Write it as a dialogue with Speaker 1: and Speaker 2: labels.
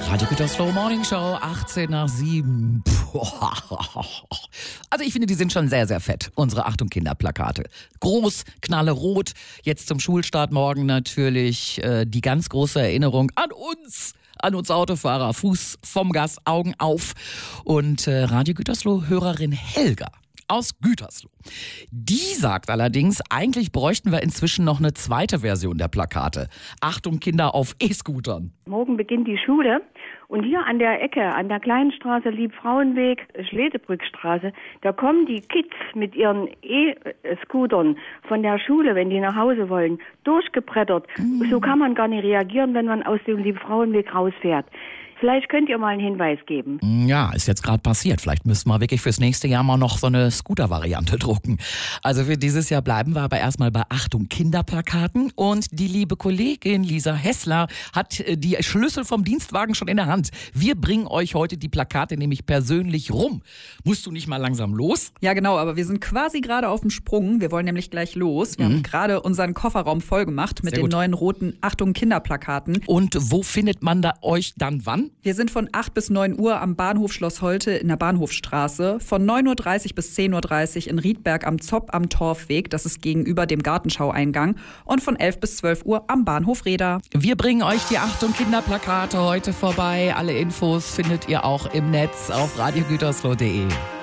Speaker 1: Radio Gütersloh Morning Show, 18 nach 7. Also ich finde, die sind schon sehr, sehr fett, unsere Achtung Kinderplakate. Groß, knallerot, jetzt zum Schulstart morgen natürlich die ganz große Erinnerung an uns Autofahrer, Fuß vom Gas, Augen auf. Und Radio Gütersloh-Hörerin Helga aus Gütersloh. Die sagt allerdings, eigentlich bräuchten wir inzwischen noch eine zweite Version der Plakate. Achtung Kinder auf E-Scootern.
Speaker 2: Morgen beginnt die Schule und hier an der Ecke, an der kleinen Straße Liebfrauenweg, Schledebrückstraße, da kommen die Kids mit ihren E-Scootern von der Schule, wenn die nach Hause wollen, durchgebrettert. So kann man gar nicht reagieren, wenn man aus dem Liebfrauenweg rausfährt. Vielleicht könnt ihr mal einen Hinweis geben.
Speaker 1: Ja, ist jetzt gerade passiert. Vielleicht müssen wir wirklich fürs nächste Jahr mal noch so eine Scooter-Variante drucken. Also für dieses Jahr bleiben wir aber erstmal bei Achtung Kinderplakaten. Und die liebe Kollegin Lisa Hessler hat die Schlüssel vom Dienstwagen schon in der Hand. Wir bringen euch heute die Plakate nämlich persönlich rum. Musst du nicht mal langsam los?
Speaker 3: Ja, genau, aber wir sind quasi gerade auf dem Sprung. Wir wollen nämlich gleich los. Wir haben gerade unseren Kofferraum voll gemacht mit den neuen roten Achtung Kinderplakaten.
Speaker 1: Und wo findet man da euch dann wann?
Speaker 3: Wir sind von 8 bis 9 Uhr am Bahnhof Schloss Holte in der Bahnhofstraße, von 9.30 Uhr bis 10.30 Uhr in Riedberg am Zopp am Torfweg, das ist gegenüber dem Gartenschaueingang, und von 11 bis 12 Uhr am Bahnhof Reda.
Speaker 1: Wir bringen euch die Achtung Kinderplakate heute vorbei. Alle Infos findet ihr auch im Netz auf radiogütersloh.de.